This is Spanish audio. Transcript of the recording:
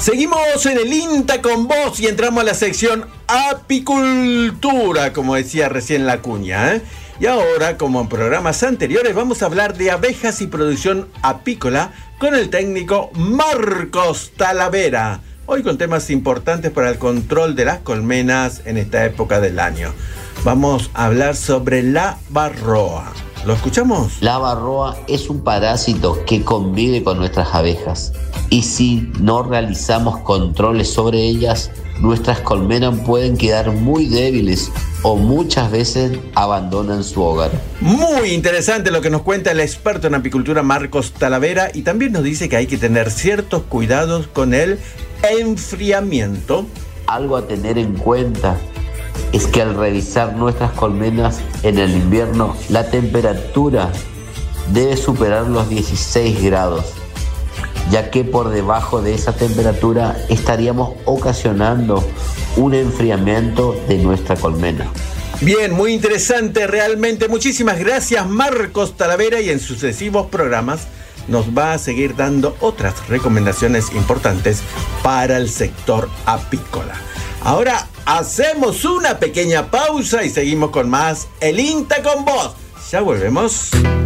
Seguimos en el INTA con vos y entramos a la sección apicultura, como decía recién la cuña, ¿eh? Y ahora, como en programas anteriores, vamos a hablar de abejas y producción apícola con el técnico Marcos Talavera. Hoy con temas importantes para el control de las colmenas en esta época del año. Vamos a hablar sobre la varroa. ¿Lo escuchamos? La varroa es un parásito que convive con nuestras abejas y si no realizamos controles sobre ellas, nuestras colmenas pueden quedar muy débiles o muchas veces abandonan su hogar. Muy interesante lo que nos cuenta el experto en apicultura Marcos Talavera, y también nos dice que hay que tener ciertos cuidados con el enfriamiento. Algo a tener en cuenta es que al revisar nuestras colmenas en el invierno, la temperatura debe superar los 16 grados, ya que por debajo de esa temperatura estaríamos ocasionando un enfriamiento de nuestra colmena. Bien, muy interesante realmente. Muchísimas gracias, Marcos Talavera, y en sucesivos programas nos va a seguir dando otras recomendaciones importantes para el sector apícola. Ahora hacemos una pequeña pausa y seguimos con más El INTA con vos. Ya volvemos.